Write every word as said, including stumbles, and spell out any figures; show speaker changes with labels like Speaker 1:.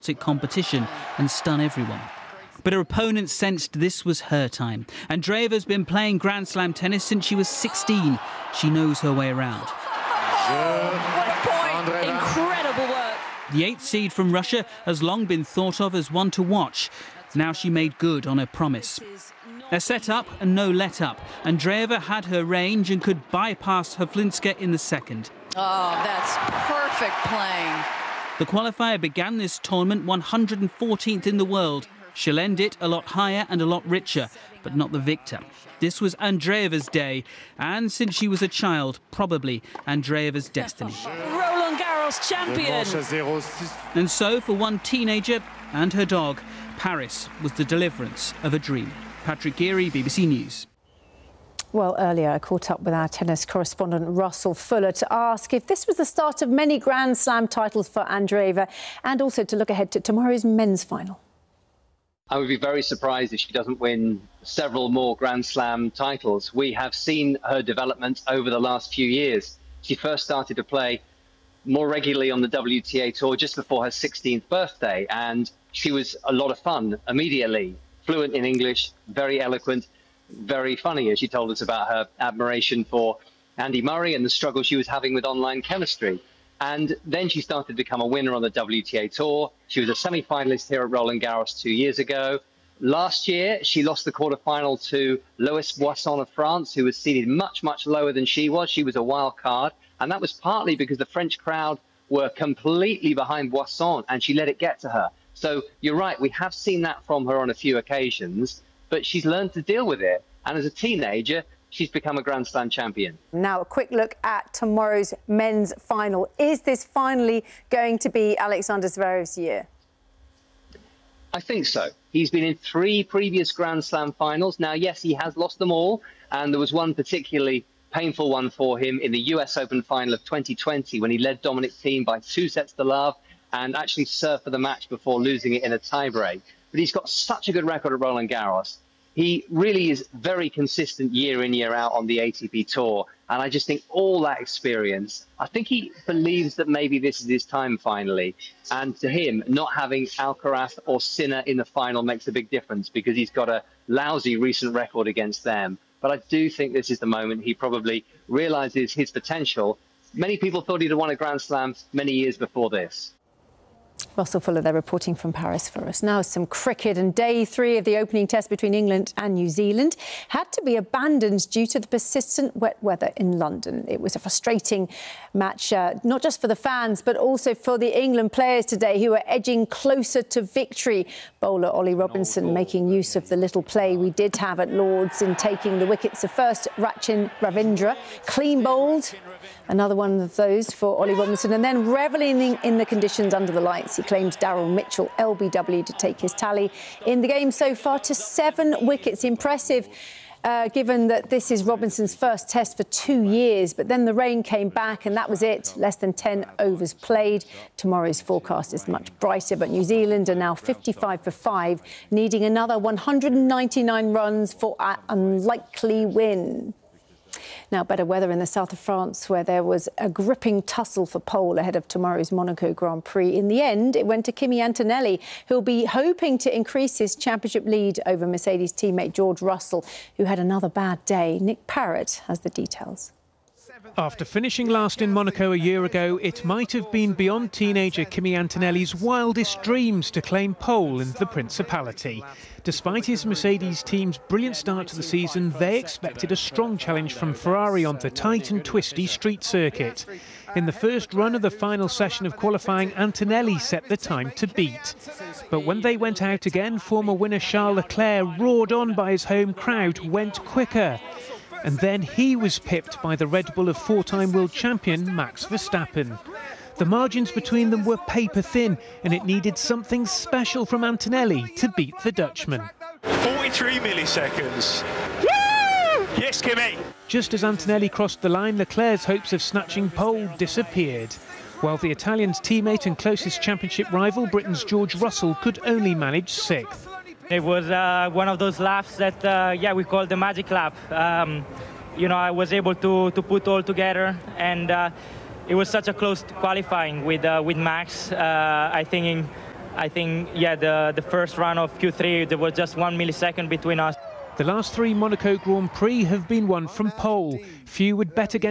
Speaker 1: competition and stun everyone. But her opponents sensed this was her time. Andreeva's been playing Grand Slam tennis since she was sixteen. She knows her way around.
Speaker 2: What a point! Incredible work.
Speaker 1: The eighth seed from Russia has long been thought of as one to watch. Now she made good on her promise. A set-up and no let-up. Andreeva had her range and could bypass Hoflinska in the second.
Speaker 2: Oh, that's perfect playing.
Speaker 1: The qualifier began this tournament one hundred fourteenth in the world. She'll end it a lot higher and a lot richer, but not the victor. This was Andreeva's day, and since she was a child, probably Andreeva's destiny.
Speaker 2: Roland Garros champion!
Speaker 1: And so, for one teenager and her dog, Paris was the deliverance of a dream. Patrick Geary, B B C News.
Speaker 3: Well, earlier I caught up with our tennis correspondent Russell Fuller to ask if this was the start of many Grand Slam titles for Andreeva, and also to look ahead to tomorrow's men's final.
Speaker 4: I would be very surprised if she doesn't win several more Grand Slam titles. We have seen her development over the last few years. She first started to play more regularly on the W T A Tour just before her sixteenth birthday, and she was a lot of fun immediately. Fluent in English, very eloquent, very funny, as she told us about her admiration for Andy Murray and the struggle she was having with online chemistry. And then she started to become a winner on the W T A Tour. She was a semi-finalist here at Roland Garros two years ago. Last year, she lost the quarterfinal to Lois Boisson of France, who was seeded much, much lower than she was. She was a wild card. And that was partly because the French crowd were completely behind Boisson, and she let it get to her. So you're right, we have seen that from her on a few occasions, but she's learned to deal with it. And as a teenager, she's become a Grand Slam champion.
Speaker 3: Now, a quick look at tomorrow's men's final. Is this finally going to be Alexander Zverev's year?
Speaker 4: I think so. He's been in three previous Grand Slam finals. Now, yes, he has lost them all, and there was one particularly painful one for him in the U S Open final of twenty twenty when he led Dominic Thiem by two sets to love and actually served for the match before losing it in a tiebreak. But he's got such a good record at Roland Garros. He really is very consistent year in, year out on the A T P Tour. And I just think all that experience, I think he believes that maybe this is his time finally. And to him, not having Alcaraz or Sinner in the final makes a big difference because he's got a lousy recent record against them. But I do think this is the moment he probably realizes his potential. Many people thought he'd have won a Grand Slam many years before this.
Speaker 3: Russell Fuller there reporting from Paris for us. Now some cricket, and day three of the opening test between England and New Zealand had to be abandoned due to the persistent wet weather in London. It was a frustrating match, uh, not just for the fans, but also for the England players today who were edging closer to victory. Bowler Ollie Robinson making use of the little play we did have at Lord's in taking the wickets of first Rachin Ravindra, clean bowled. Another one of those for Ollie Robinson, and then revelling in the conditions under the lights. He claims Daryl Mitchell, L B W, to take his tally in the game so far to seven wickets. Impressive, uh, given that this is Robinson's first test for two years. But then the rain came back and that was it. Less than ten overs played. Tomorrow's forecast is much brighter, but New Zealand are now fifty-five for five, needing another one hundred ninety-nine runs for an unlikely win. Now, better weather in the south of France, where there was a gripping tussle for pole ahead of tomorrow's Monaco Grand Prix. In the end, it went to Kimi Antonelli, who'll be hoping to increase his championship lead over Mercedes teammate George Russell, who had another bad day. Nick Parrott has the details.
Speaker 5: After finishing last in Monaco a year ago, it might have been beyond teenager Kimi Antonelli's wildest dreams to claim pole in the Principality. Despite his Mercedes team's brilliant start to the season, they expected a strong challenge from Ferrari on the tight and twisty street circuit. In the first run of the final session of qualifying, Antonelli set the time to beat. But when they went out again, former winner Charles Leclerc, roared on by his home crowd, went quicker. And then he was pipped by the Red Bull of four-time world champion Max Verstappen. The margins between them were paper thin, and it needed something special from Antonelli to beat the Dutchman.
Speaker 6: forty-three milliseconds. Woo! Yes, Kimi!
Speaker 5: Just as Antonelli crossed the line, Leclerc's hopes of snatching pole disappeared, while the Italian's teammate and closest championship rival, Britain's George Russell, could only manage sixth.
Speaker 7: It was uh, one of those laps that, uh, yeah, we call the magic lap. Um, you know, I was able to, to put all together, and uh, it was such a close qualifying with uh, with Max. Uh, I think in, I think, yeah, the, the first round of Q three, there was just one millisecond between us.
Speaker 5: The last three Monaco Grand Prix have been won from pole. Few would bet against